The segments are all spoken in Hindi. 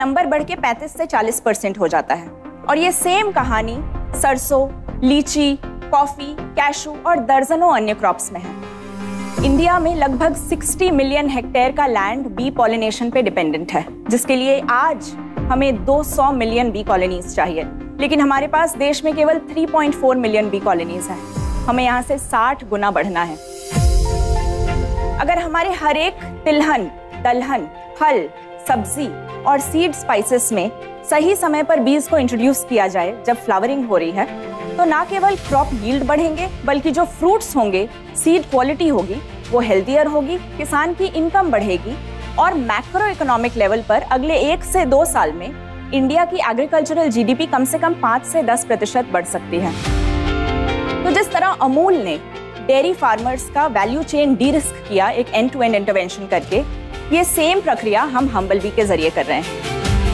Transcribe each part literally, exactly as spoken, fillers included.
नंबर बढ़ के पैंतीस से चालीस परसेंट हो जाता है। और ये सेम कहानी सरसों, लीची, कॉफी, कैशू और दर्जनों अन्य क्रॉप्स में है। इंडिया में लगभग साठ मिलियन हेक्टेयर का लैंड बी पॉलिनेशन पे डिपेंडेंट है, जिसके लिए आज हमें दो सौ मिलियन बी कॉलोनीज चाहिए, लेकिन हमारे पास देश में केवल तीन पॉइंट चार मिलियन बी कॉलोनीज हैं। हमें यहाँ से साठ गुना बढ़ना है। अगर हमारे हर एक तिलहन, दलहन, फल, सब्जी और सीड स्पाइसेस में सही समय पर बीज को इंट्रोड्यूस किया जाए जब फ्लावरिंग हो रही है, तो ना केवल क्रॉप यील्ड बढ़ेंगे, बल्कि जो फ्रूट्स होंगे, सीड क्वालिटी होगी, वो हेल्दियर होगी, किसान की इनकम बढ़ेगी और मैक्रो इकोनॉमिक लेवल पर अगले एक से दो साल में इंडिया की एग्रीकल्चरल जीडीपी कम से कम पाँच से दस प्रतिशत बढ़ सकती है। तो जिस तरह अमूल ने डेयरी फार्मर्स का वैल्यू चेन डी रिस्क किया एक एंड टू एंड इंटरवेंशन करके, ये सेम प्रक्रिया हम हम्बल बी के जरिए कर रहे हैं।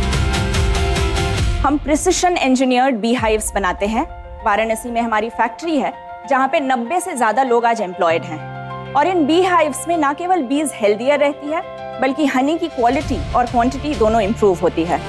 हम प्रिसिशन इंजीनियर्ड बी हाइव्स बनाते हैं। वाराणसी में हमारी फैक्ट्री है जहाँ पे नब्बे से ज्यादा लोग आज एम्प्लॉयड हैं। और इन बी हाइव्स में ना केवल बीज हेल्दियर रहती है, बल्कि हनी की क्वालिटी और क्वांटिटी दोनों इंप्रूव होती है।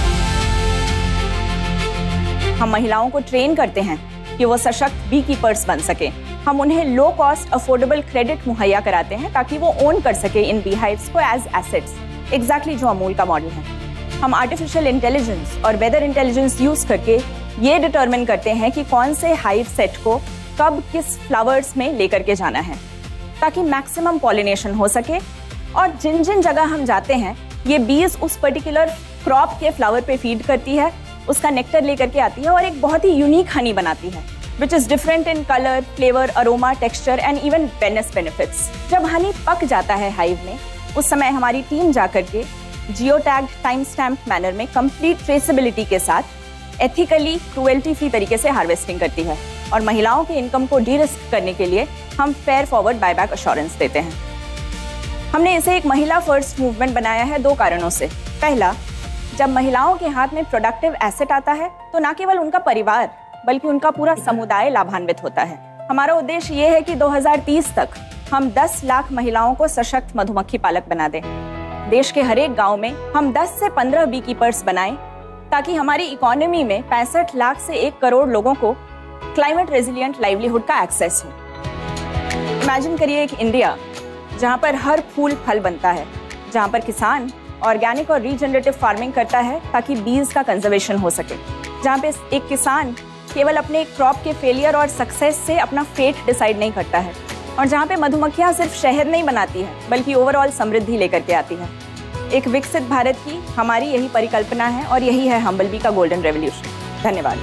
हम महिलाओं को ट्रेन करते हैं कि वो सशक्त बी कीपर्स बन सके। हम उन्हें लो कॉस्ट अफोर्डेबल क्रेडिट मुहैया कराते हैं ताकि वो ओन कर सके इन बी हाइव्स को एज एसेट्स, एग्जैक्टली जो अमूल का मॉडल है। हम आर्टिफिशियल इंटेलिजेंस और वेदर इंटेलिजेंस यूज करके ये डिटरमिन करते हैं कि कौन से हाइव सेट को कब किस फ्लावर्स में लेकर के जाना है, ताकि मैक्सिमम पॉलिनेशन हो सके। और जिन जिन जगह हम जाते हैं, ये बीज उस पर्टिकुलर क्रॉप के फ्लावर पे फीड करती है, उसका नेक्टर लेकर के आती है और एक बहुत ही यूनिक हनी बनाती है, which is different in colour, flavour, aroma, texture and even wellness benefits. जब हनी पक जाता है हाइव में, उस समय हमारी टीम जाकर के जियो टैग्ड टाइम स्टैम्प मैनर में कंप्लीट ट्रेसेबिलिटी के साथ एथिकली क्रुएल्टी फ्री तरीके से हार्वेस्टिंग करती है। और महिलाओं की इनकम को डी रिस्क करने के लिए हम फेयर फॉरवर्ड बायबैक अश्योरेंस देते हैं। हमने इसे एक महिला फर्स्ट मूवमेंट बनाया है दो कारणों से। पहला, जब महिलाओं के हाथ में प्रोडक्टिव एसेट आता है तो न केवल उनका परिवार बल्कि उनका पूरा समुदाय लाभान्वित होता है। हमारा उद्देश्य ये है कि दो हज़ार तीस तक हम दस लाख महिलाओं को सशक्त मधुमक्खी पालक बना दें। देश के हर एक गांव में हम दस से पंद्रह बी कीपर्स बनाएं, ताकि हमारी इकोनॉमी में पैंसठ लाख से एक करोड़ लोगों को क्लाइमेट रेजिलिएंट लाइवलीहुड का एक्सेस हो। इमेजिन करिए एक इंडिया जहां पर हर फूल फल बनता है, जहां पर किसान ऑर्गेनिक और रीजनरेटिव फार्मिंग करता है ताकि बीज का कंजर्वेशन हो सके, जहां पे एक किसान केवल अपने क्रॉप के फेलियर और सक्सेस से अपना फेट डिसाइड नहीं करता है, और जहां पे मधुमक्खियां सिर्फ शहद नहीं बनाती है बल्कि ओवरऑल समृद्धि लेकर के आती है। एक विकसित भारत की हमारी यही परिकल्पना है और यही है हम्बल बी का गोल्डन रेवोल्यूशन। धन्यवाद।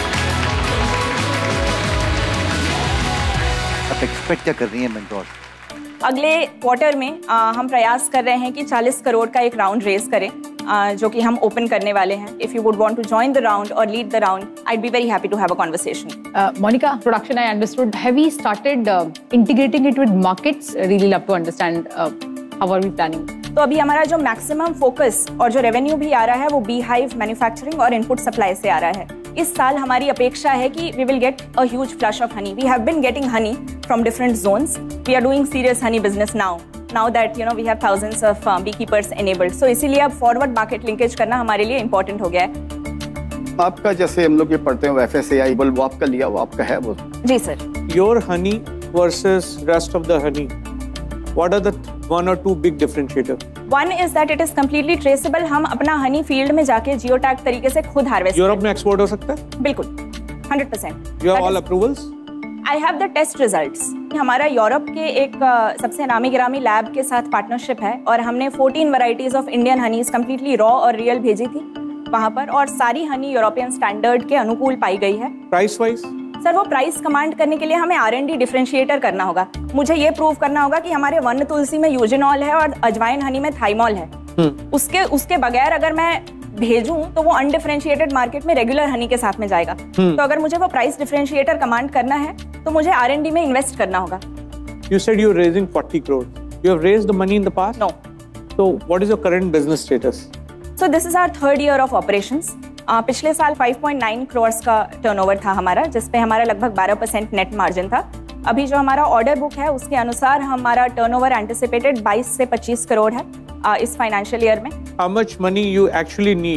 आप एक्सपेक्ट क्या कर रही हैं मेंटोर? अगले क्वार्टर में आ, हम प्रयास कर रहे हैं कि चालीस करोड़ का एक राउंड रेज करें, आ, जो कि हम ओपन करने वाले हैं। If you would want to join the round और lead the round, I'd be very happy to have a conversation. Uh, Monica, production I understood. Have we started uh, integrating it with markets? Really love to understand uh, how are we planning? तो अभी हमारा जो मैक्सिमम फोकस और जो रेवेन्यू भी आ रहा है वो बी हाइव मैन्युफैक्चरिंग और इनपुट सप्लाई से आ रहा है। इस साल हमारी अपेक्षा है कि we will get a huge flush of honey. We have been getting honey from different zones. We are doing serious Honey business now now that you know we have thousands of B keepers enabled. सो इसीलिए अब फॉरवर्ड मार्केट लिंकेज करना हमारे लिए इंपॉर्टेंट हो गया है। आपका जैसे हम लोग ये पढ़ते हैं एफ एस ए आई वो आपका लिया वो आपका है वो? जी sir. Your honey versus rest of the honey, what are the one or two big differentiator? One is that it is completely traceable. हम अपना हनी फील्ड में जाके जियो टैग तरीके से खुद हार्वेस्ट। यूरोप में एक्सपोर्ट हो सकता है? बिल्कुल, hundred percent. You have all approvals? I have the test results. हमारा यूरोप के एक uh, सबसे नामी गिरामी लैब के साथ पार्टनरशिप है और हमने चौदह varieties of Indian honeys completely raw और रियल भेजी थी वहाँ पर, और सारी हनी यूरोपियन स्टैंडर्ड के अनुकूल पाई गई है। Price wise? सर, वो प्राइस कमांड करने के लिए हमें आर एंड डी डिफरेंशिएटर करना होगा। मुझे ये प्रूव करना होगा कि हमारे वन तुलसी में यूजिनॉल है और अजवाइन हनी में थाइमॉल है। उसके उसके बगैर अगर मैं भेजूं तो वो अनडिफरेंशिएटेड मार्केट में रेगुलर हनी के साथ में जाएगा। तो अगर मुझे वो प्राइस डिफरेंशिएटर कमांड करना है तो मुझे आर एंड डी में इन्वेस्ट करना होगा। You said you are raising forty crores. You have raised the money in the past? No. So what is your current business status? So this is our third year of operations. Uh, पिछले साल पाँच पॉइंट नौ करोड़ का टर्नओवर था हमारा, जिसपे हमारा लगभग बारह परसेंट नेट मार्जिन था। अभी जो हमारा ऑर्डर बुक है उसके अनुसार हमारा टर्नओवर एंटिसिपेटेड बाईस से पच्चीस करोड़ है। इस फाइनेंशियल ईयर में? How much money you actually need